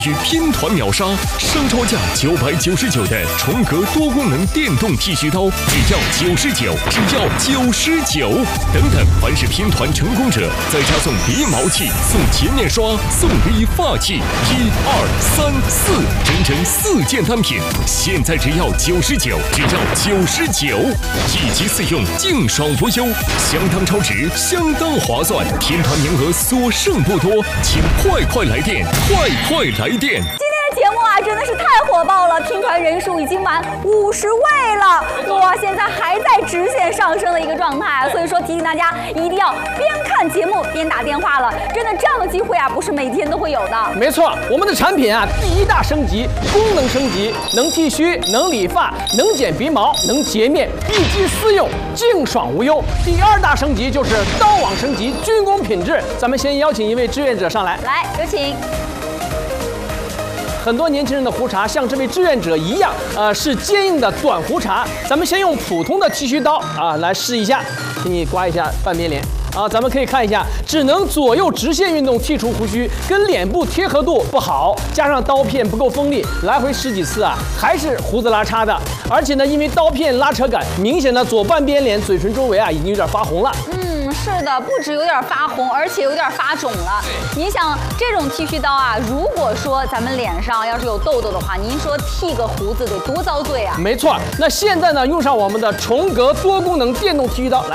与拼团秒杀，商超价999的重格多功能电动剃须刀，只要99，只要99。等等，凡是拼团成功者，再加送鼻毛器、送洁面刷、送理发器，1、2、3、4，整整4件单品，现在只要99，只要99，一机4用，净爽无忧，相当超值，相当划算。拼团名额所剩不多，请快来电，快来电！今天的节目啊，真的是太火爆了，拼团人数已经满50位了，哇，现在还在直线上升的一个状态，所以说提醒大家一定要边看节目边打电话了，真的这样的机会啊，不是每天都会有的。 没错，我们的产品啊，第一大升级，功能升级，能剃须，能理发，能剪鼻毛，能洁面，一机4用，净爽无忧。第二大升级就是刀网升级，军工品质。咱们先邀请一位志愿者上来， 来，有请。 很多年轻人的胡茬像这位志愿者一样，是坚硬的短胡茬。咱们先用普通的剃须刀来试一下，请你刮一下半边脸。咱们可以看一下，只能左右直线运动剔除胡须，跟脸部贴合度不好，加上刀片不够锋利，来回10几次还是胡子拉碴的。而且呢，因为刀片拉扯感，明显的左半边脸嘴唇周围已经有点发红了。 是的，不止有点发红，而且有点发肿了。你想，这种剃须刀如果说咱们脸上要是有痘痘的话，您说剃个胡子得多遭罪啊！ 没错，那现在呢，用上我们的重格多功能电动剃须刀，来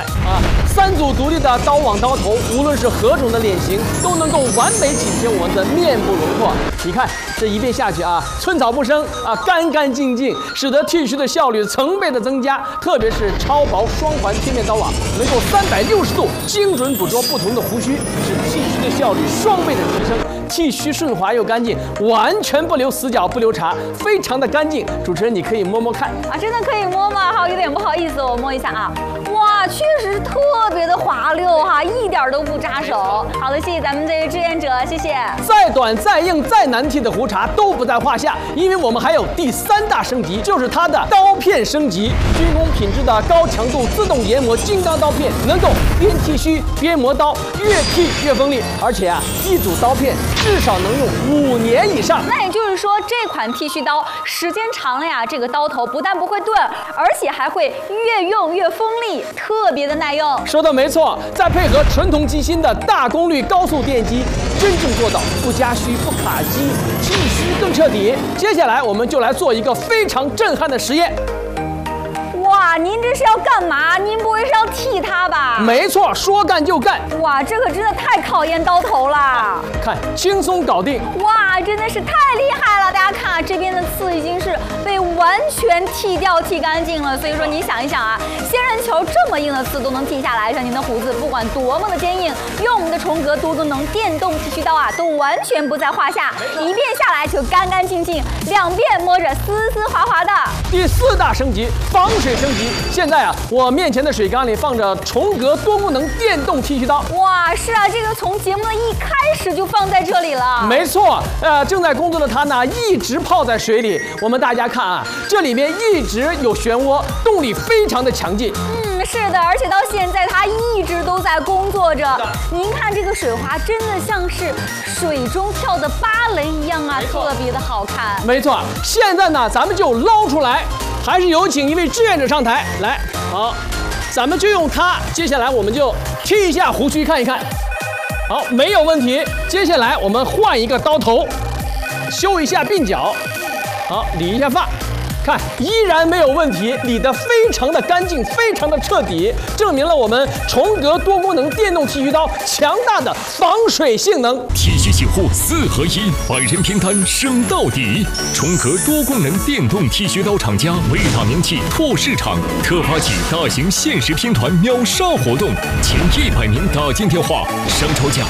3组独立的刀网刀头，无论是何种的脸型，都能够完美紧贴我们的面部容魄。你看这一遍下去寸草不生干干净净，使得剃须的效率成倍的增加。特别是超薄双环贴面刀网，能够360度精准捕捉不同的胡须，使剃须的效率双倍的提升，剃须顺滑又干净，完全不留死角不留茬，非常的干净。主持人，你可以摸摸看真的可以摸吗？好，有点不好意思，我摸一下哇，确实是特别的滑溜一点都不扎手。好的，谢谢咱们这位志愿者，谢谢。 再短再硬再难剃的胡茬都不在话下，因为我们还有第3大升级，就是它的刀片升级，军工品质的高强度自动研磨金刚刀片，能够边剃须边磨刀，越剃越锋利，而且一组刀片至少能用5年以上。 那也就是说，这款剃须刀时间长了这个刀头不但不会钝，而且还会越用越锋利，特别的耐用。 说的没错，再配合纯铜机芯的大功率高速电机，真正做到不加须不卡机，剃须更彻底。接下来我们就来做一个非常震撼的实验。 哇，您这是要干嘛？您不会是要剃它吧？ 没错，说干就干。 哇，这可真的太考验刀头了。 看，轻松搞定。 哇，真的是太厉害了！大家看这边的刺已经是被完全剃掉、剃干净了。所以说，你想一想仙人球这么硬的刺都能剃下来，像您的胡子不管多么的坚硬，用我们的重格多功能电动剃须刀都完全不在话下。一遍下来就干干净净，2遍摸着丝丝滑滑的。 第4大升级，防水升级。现在我面前的水缸里放着重格多功能电动剃须刀。 哇，是这个从节目的一开始就放在这里了。 没错，正在工作的它呢，一直泡在水里。我们大家看这里面一直有漩涡，动力非常的强劲。 是的，而且到现在它一直都在工作着。您看这个水花，真的像是水中跳的芭蕾一样特别的好看。 没错，现在呢，咱们就捞出来。还是有请一位志愿者上台来，好，咱们就用它。接下来我们就剃一下胡须，看一看。好，没有问题。接下来我们换一个刀头，修一下鬓角，好，理一下发。看，依然没有问题，理得非常的干净，非常的彻底，证明了我们重格多功能电动剃须刀强大的防水性能。 剃须洗护4合1，百人拼单升到底。重格多功能电动剃须刀厂家为打名气拓市场，特发起大型限时拼团秒杀活动，前100名打进电话，商超价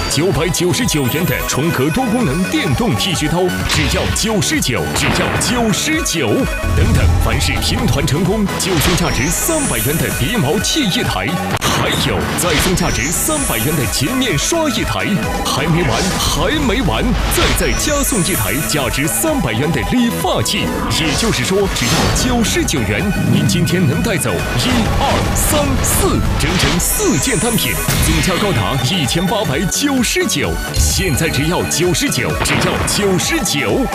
999元的重格多功能电动剃须刀，只要99，只要99。 等等，凡是拼团成功，就送价值300元的鼻毛剃一台，还有再送价值300元的洁面刷一台。还没完，再加送一台价值300元的理发器。也就是说，只要99元，您今天能带走1、2、3、4，整整4件单品，总价高达1899。现在只要99，只要99。